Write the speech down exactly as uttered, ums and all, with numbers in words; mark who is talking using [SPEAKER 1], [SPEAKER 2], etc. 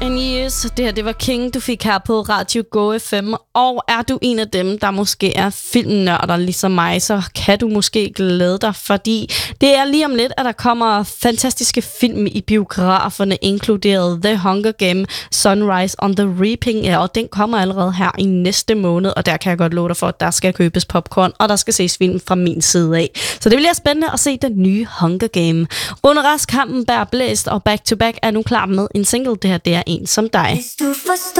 [SPEAKER 1] and Years. Det her, det var King, du fik her på Radio Go F M. Og er du en af dem, der måske er filmnørder ligesom mig, så kan du måske glæde dig, fordi det er lige om lidt, at der kommer fantastiske film i biograferne, inkluderet The Hunger Game, Sunrise on the Reaping, ja, og den kommer allerede her i næste måned, og der kan jeg godt love dig for, at der skal købes popcorn, og der skal ses film fra min side af. Så det bliver spændende at se den nye Hunger Game. Under restkampen bærer blæst, og Back to Back er nu klar med en single. Det her, det er En som dig.